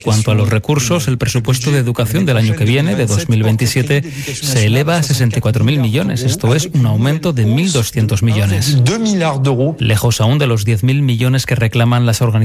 Cuanto a los recursos, el presupuesto de educación del año que viene, de 2027, se eleva a 64.000 millones. Esto es un aumento de 1.200 millones. Lejos aún de los 10.000 millones que reclaman las organizaciones